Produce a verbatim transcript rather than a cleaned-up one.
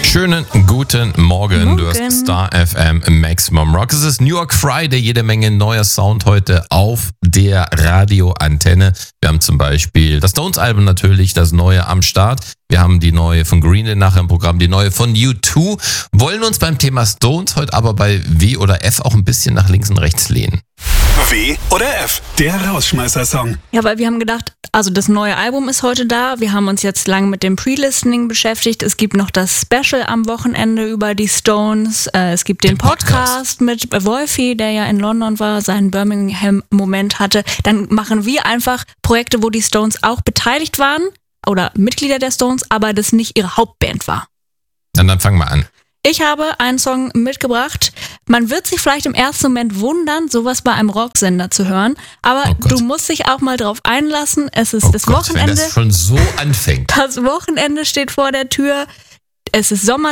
Schönen guten Morgen. Morgen. Du hast Star F M Maximum Rock. Es ist New York Friday, jede Menge neuer Sound heute auf der Radioantenne. Wir haben zum Beispiel das Stones-Album natürlich, das neue am Start. Wir haben die neue von Green Day nachher im Programm, die neue von U zwei. Wollen uns beim Thema Stones heute aber bei W oder F auch ein bisschen nach links und rechts lehnen. W oder F, der Rausschmeißer-Song. Ja, weil wir haben gedacht, also das neue Album ist heute da. Wir haben uns jetzt lange mit dem Pre-Listening beschäftigt. Es gibt noch das Special am Wochenende über die Stones. Äh, es gibt den, den Podcast, Podcast mit Wolfi, der ja in London war, seinen Birmingham-Moment hatte. Dann machen wir einfach Projekte, wo die Stones auch beteiligt waren oder Mitglieder der Stones, aber das nicht ihre Hauptband war. Dann, dann fangen wir an. Ich habe einen Song mitgebracht. Man wird sich vielleicht im ersten Moment wundern, sowas bei einem Rocksender zu hören, aber Oh Gott. du musst dich auch mal drauf einlassen. Es ist Oh das Gott, Wochenende. wenn das schon so anfängt. Das Wochenende steht vor der Tür. Es ist Sommer.